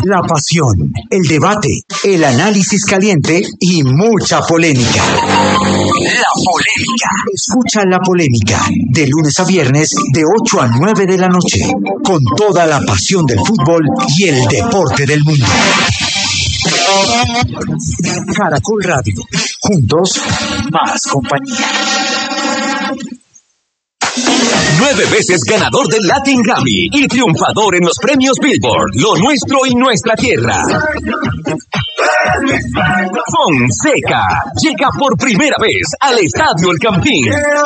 La pasión, el debate, el análisis caliente y mucha polémica. La polémica. Escucha La Polémica de lunes a viernes de 8 a 9 de la noche con toda la pasión del fútbol y el deporte del mundo. Caracol Radio. Juntos, más compañía. 9 veces ganador del Latin Grammy y triunfador en los premios Billboard, Lo Nuestro y Nuestra Tierra. Fonseca llega por primera vez al Estadio El Campín.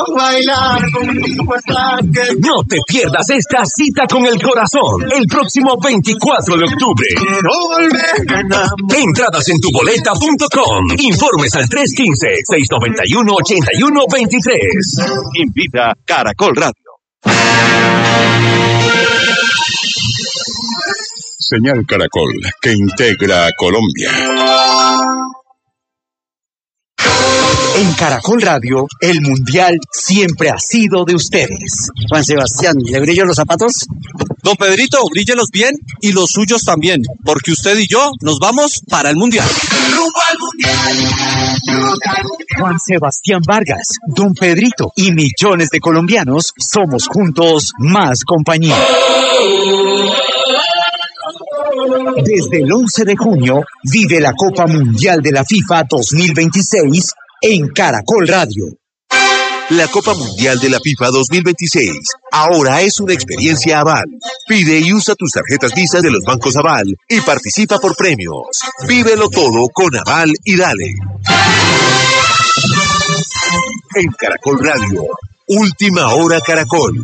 No te pierdas esta cita con el corazón el próximo 24 de octubre. Entradas en tuboleta.com. Informes al 315-691-8123. Invita Caracol Radio. Señal Caracol, que integra a Colombia. En Caracol Radio, el Mundial siempre ha sido de ustedes. Juan Sebastián, ¿le brillan los zapatos? Don Pedrito, bríllelos bien y los suyos también, porque usted y yo nos vamos para el Mundial. ¡Rumbo al Mundial! Juan Sebastián Vargas, Don Pedrito y millones de colombianos somos juntos más compañía. Desde el 11 de junio, vive la Copa Mundial de la FIFA 2026 en Caracol Radio. La Copa Mundial de la FIFA 2026 ahora es una experiencia Aval. Pide y usa tus tarjetas Visa de los bancos Aval y participa por premios. Vívelo todo con Aval y dale. En Caracol Radio, Última Hora Caracol.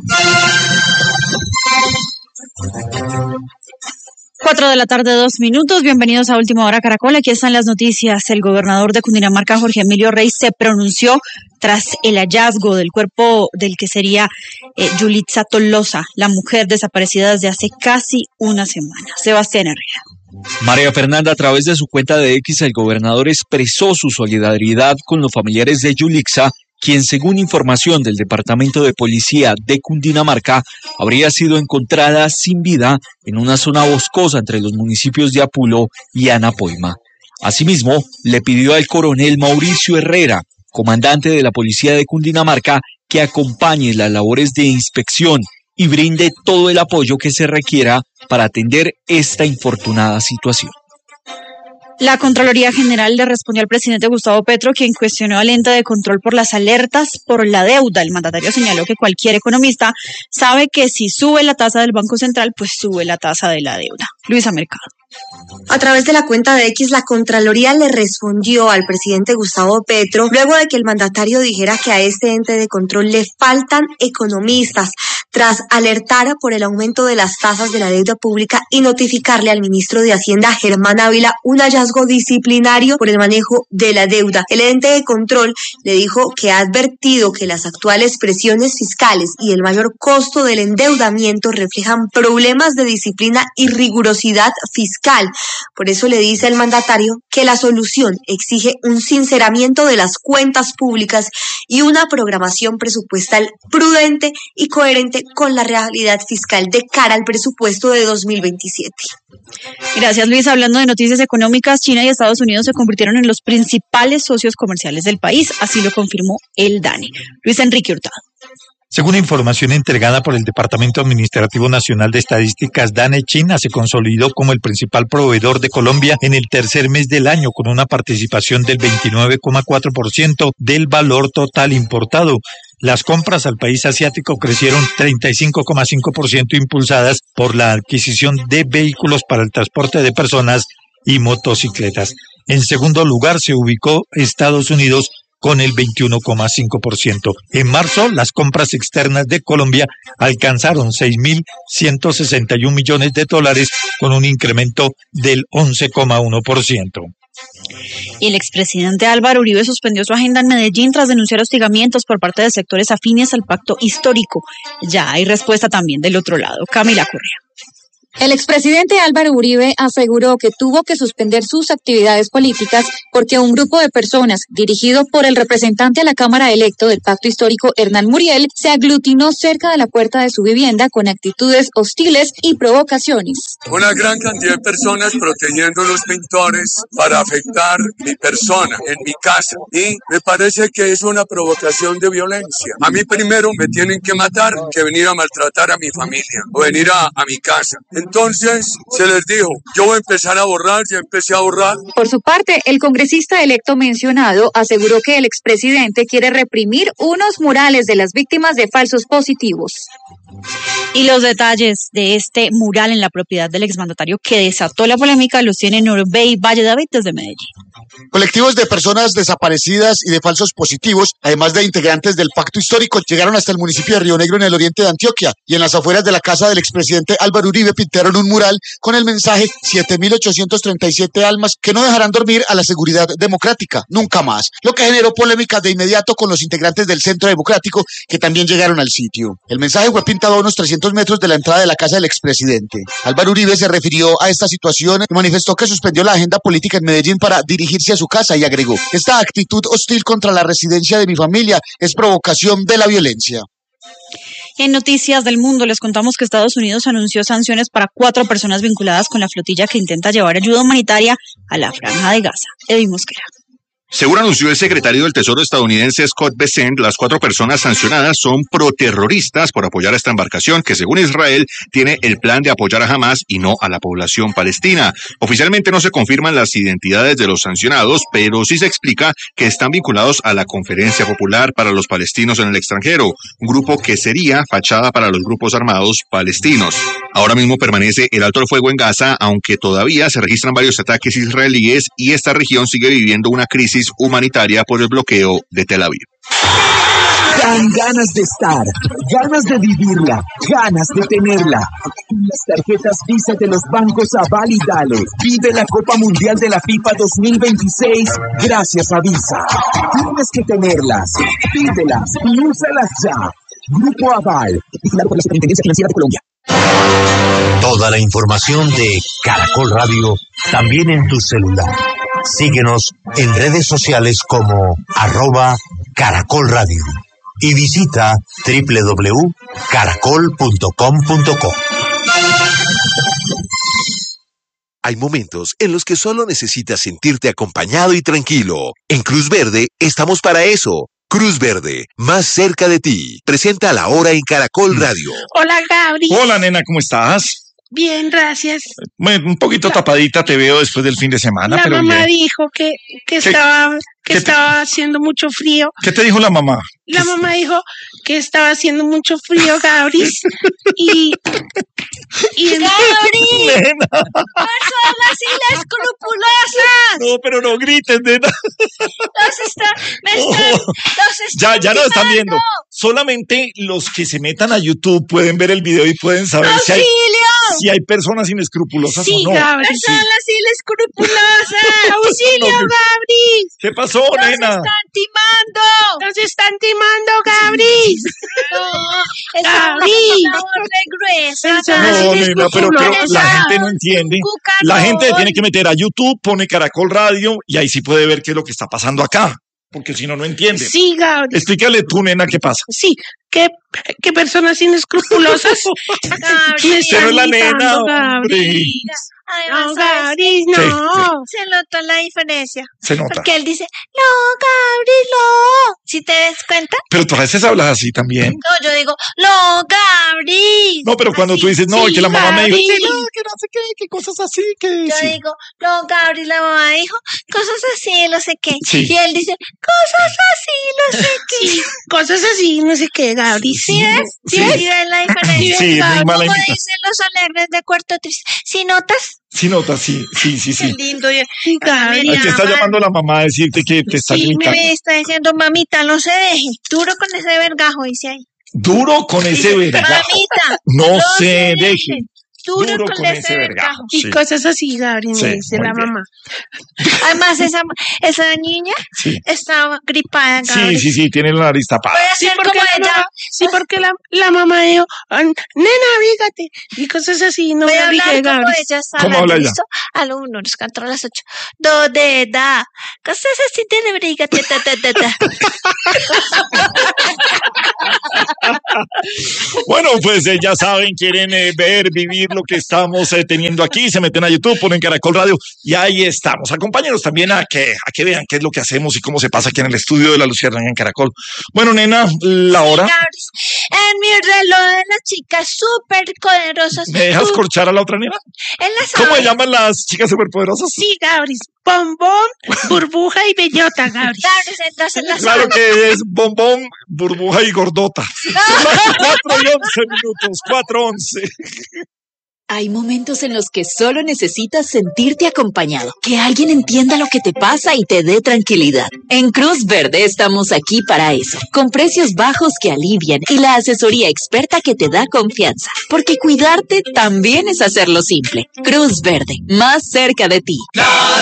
4 de la tarde, 2 minutos. Bienvenidos a Última Hora Caracol. Aquí están las noticias. El gobernador de Cundinamarca, Jorge Emilio Rey, se pronunció tras el hallazgo del cuerpo del que sería Yulitza Tolosa, la mujer desaparecida desde hace casi una semana. Sebastián Herrera. María Fernanda, a través de su cuenta de X, el gobernador expresó su solidaridad con los familiares de Yulitza, quien, según información del Departamento de Policía de Cundinamarca, habría sido encontrada sin vida en una zona boscosa entre los municipios de Apulo y Anapoima. Asimismo, le pidió al coronel Mauricio Herrera, comandante de la Policía de Cundinamarca, que acompañe las labores de inspección y brinde todo el apoyo que se requiera para atender esta infortunada situación. La Contraloría General le respondió al presidente Gustavo Petro, quien cuestionó al ente de control por las alertas por la deuda. El mandatario señaló que cualquier economista sabe que si sube la tasa del Banco Central, pues sube la tasa de la deuda. Luisa Mercado. A través de la cuenta de X, la Contraloría le respondió al presidente Gustavo Petro luego de que el mandatario dijera que a este ente de control le faltan economistas, tras alertar por el aumento de las tasas de la deuda pública y notificarle al ministro de Hacienda, Germán Ávila, un hallazgo disciplinario por el manejo de la deuda. El ente de control le dijo que ha advertido que las actuales presiones fiscales y el mayor costo del endeudamiento reflejan problemas de disciplina y rigurosidad fiscal. Por eso le dice el mandatario que la solución exige un sinceramiento de las cuentas públicas y una programación presupuestal prudente y coherente con la realidad fiscal de cara al presupuesto de 2027. Gracias, Luis. Hablando de noticias económicas, China y Estados Unidos se convirtieron en los principales socios comerciales del país, así lo confirmó el DANE. Luis Enrique Hurtado. Según información entregada por el Departamento Administrativo Nacional de Estadísticas, DANE, China se consolidó como el principal proveedor de Colombia en el tercer mes del año, con una participación del 29,4% del valor total importado. Las compras al país asiático crecieron 35,5%, impulsadas por la adquisición de vehículos para el transporte de personas y motocicletas. En segundo lugar se ubicó Estados Unidos con el 21,5%. En marzo, las compras externas de Colombia alcanzaron 6.161 millones de dólares, con un incremento del 11,1%. Y el expresidente Álvaro Uribe suspendió su agenda en Medellín tras denunciar hostigamientos por parte de sectores afines al pacto histórico. Ya hay respuesta también del otro lado. Camila Correa. El expresidente Álvaro Uribe aseguró que tuvo que suspender sus actividades políticas porque un grupo de personas, dirigido por el representante a la Cámara electo del Pacto Histórico, Hernán Muriel, se aglutinó cerca de la puerta de su vivienda con actitudes hostiles y provocaciones. una gran cantidad de personas protegiendo a los pintores para afectar mi persona en mi casa. Y me parece que es una provocación de violencia. A mí primero me tienen que matar que venir a maltratar a mi familia o venir a mi casa. Entonces se les dijo, yo voy a empezar a borrar, ya empecé a borrar. Por su parte, el congresista electo mencionado aseguró que el expresidente quiere reprimir unos murales de las víctimas de falsos positivos. Y los detalles de este mural en la propiedad del exmandatario que desató la polémica los tiene Norbey Valle David desde Medellín. Colectivos de personas desaparecidas y de falsos positivos, además de integrantes del pacto histórico, llegaron hasta el municipio de Río Negro en el oriente de Antioquia y en las afueras de la casa del expresidente Álvaro Uribe pintaron un mural con el mensaje 7.837 almas que no dejarán dormir a la seguridad democrática, nunca más, lo que generó polémica de inmediato con los integrantes del Centro Democrático que también llegaron al sitio. El mensaje fue pintado a unos 300 metros de la entrada de la casa del expresidente. Álvaro Uribe se refirió a esta situación y manifestó que suspendió la agenda política en Medellín para dirigirse a su casa y agregó: esta actitud hostil contra la residencia de mi familia es provocación de la violencia. En Noticias del Mundo les contamos que Estados Unidos anunció sanciones para 4 personas vinculadas con la flotilla que intenta llevar ayuda humanitaria a la Franja de Gaza. Edwin Mosquera. Según anunció el secretario del Tesoro estadounidense Scott Bessent, las 4 personas sancionadas son proterroristas por apoyar a esta embarcación que, según Israel, tiene el plan de apoyar a Hamás y no a la población palestina. Oficialmente no se confirman las identidades de los sancionados, pero sí se explica que están vinculados a la Conferencia Popular para los Palestinos en el extranjero, un grupo que sería fachada para los grupos armados palestinos. Ahora mismo permanece el alto el fuego en Gaza, aunque todavía se registran varios ataques israelíes y esta región sigue viviendo una crisis humanitaria por el bloqueo de Tel Aviv. Dan ganas de estar, ganas de vivirla, ganas de tenerla. Las tarjetas Visa de los bancos Aval y Dale. Vive la Copa Mundial de la FIFA 2026 gracias a Visa. Tienes que tenerlas, pídelas y úsalas ya. Grupo Aval, vigilado por la Superintendencia Financiera de Colombia. Toda la información de Caracol Radio también en tu celular. Síguenos en redes sociales como @Caracol Radio y visita www.caracol.com.co. Hay momentos en los que solo necesitas sentirte acompañado y tranquilo. En Cruz Verde estamos para eso. Cruz Verde, más cerca de ti. Presenta La Hora en Caracol Radio. Hola, Gabri. Hola, nena, ¿cómo estás? Bien, gracias. Un poquito tapadita te veo después del fin de semana, la pero mamá bien. dijo que estaba haciendo mucho frío. ¿Qué te dijo la mamá? La mamá dijo que estaba haciendo mucho frío, Gabri. y ¡Gabri! Nena. ¡Personas inescrupulosas! No, pero no grites, nena. Ya nos están viendo. Solamente los que se metan a YouTube pueden ver el video y pueden saber si hay personas inescrupulosas o no. Gabri. Personas inescrupulosas. ¡Auxilio, Gabri! ¿Qué pasó, nena? ¡Nos están timando, Gabri! Gabri, por favor, gruesa. No, nena, pero la gente no entiende. La gente tiene que meter a YouTube, pone Caracol Radio y ahí sí puede ver qué es lo que está pasando acá. Porque si no, no entiende. Sí, Gabri. Explícale tú, nena, qué pasa. Sí, ¿qué personas inescrupulosas? Pero es la nena, hombre. Además, Gabri, no. Se nota la diferencia. Se nota. Porque él dice, no, Gabri, no. ¿Sí te das cuenta? Pero tú a veces hablas así también. No, yo digo, no, Gabri. No, pero cuando tú dices, no, sí, que la mamá Gabri. me dijo, no, que no sé qué, que cosas así, que Yo sí. digo, no, Gabri, la mamá dijo cosas así, no sé qué. Sí. Y él dice, cosas así, no sé qué. Sí, cosas así, no sé qué, Gabri. ¿Sí ves? Sí. ¿Sí ves la diferencia? Sí, es muy mala Como imitación. dicen los alegres de Cuarto Triste. ¿Sí notas? Sí, nota, sí. Qué lindo. Gabri. Te está llamando la mamá a decirte que te está Sí, gritando. me está diciendo, mamita, no se deje. Duro con ese vergajo, dice ahí. Duro con ese vergajo. Mamita, No se deje. Duro con ese vergajo. Y Sí. cosas así, Gabri, me Sí, dice muy la bien. mamá. Además, esa niña Sí. está gripada, Gabri. Sí, tiene la nariz tapada. Voy a hacer como ella. Porque la mamá dijo, nena, fíjate. Y cosas así, no Voy me a hablar dije, como Gabri. ella está ¿Cómo hablando, habla ella? ¿listo? Al 1, nos cantó a las 8. Do, de, da. Cosas así tiene briga, ta, ta, ta, ta. Bueno, pues ya saben, quieren ver, vivir lo que estamos teniendo aquí, se meten a YouTube, ponen Caracol Radio y ahí estamos. Acompáñenos también a que vean qué es lo que hacemos y cómo se pasa aquí en el estudio de La Luciérnaga en Caracol. Bueno, nena, la hora. En mi reloj de las chicas súper poderosas. ¿Me dejas corchar a la otra nena? ¿Cómo se llaman las chicas superpoderosas? Sí, Gabris. Bombón, burbuja y bellota, Gabris. Gabris, entonces las Claro que es bombón, burbuja y gordota. Son las 4:11, 4:11. Hay momentos en los que solo necesitas sentirte acompañado, que alguien entienda lo que te pasa y te dé tranquilidad. En Cruz Verde estamos aquí para eso, con precios bajos que alivian y la asesoría experta que te da confianza, porque cuidarte también es hacerlo simple. Cruz Verde, más cerca de ti.